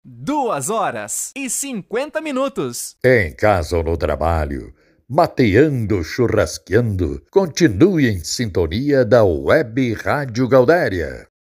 2h50. Em casa ou no trabalho, mateando, churrasqueando, continue em sintonia da Web Rádio Gaudéria.